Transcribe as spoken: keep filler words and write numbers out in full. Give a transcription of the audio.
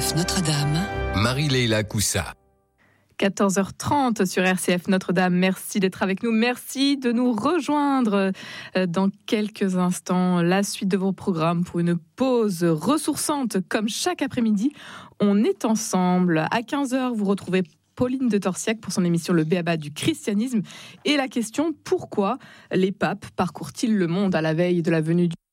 F Notre-Dame, Marie-Leila Coussa. quatorze heures trente sur R C F Notre-Dame. Merci d'être avec nous. Merci de nous rejoindre dans quelques instants. La suite de vos programmes pour une pause ressourçante comme chaque après-midi. On est ensemble. À quinze heures, vous retrouvez Pauline de Torsiac pour son émission Le B.A.B.A. du christianisme. Et la question, pourquoi les papes parcourent-ils le monde à la veille de la venue du